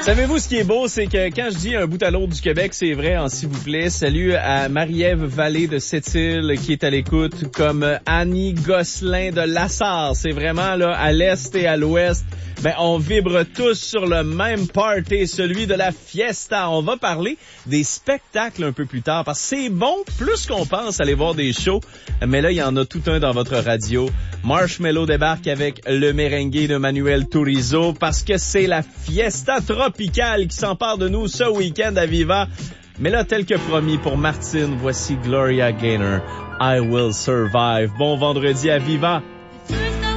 Savez-vous ce qui est beau, c'est que quand je dis un bout à l'autre du Québec, c'est vrai, en s'il vous plaît. Salut à Marie-Ève Vallée de Sept-Îles qui est à l'écoute, comme Annie Gosselin de Lassar. C'est vraiment là à l'est et à l'ouest. Ben, on vibre tous sur le même party, celui de la fiesta. On va parler des spectacles un peu plus tard, parce que c'est bon, plus qu'on pense aller voir des shows. Mais là, il y en a tout un dans votre radio. Marshmello débarque avec le merengue de Manuel Turizo, parce que c'est la fiesta tropicale qui s'empare de nous ce week-end à Viva. Mais là, tel que promis pour Martine, voici Gloria Gaynor, I Will Survive. Bon vendredi à Viva.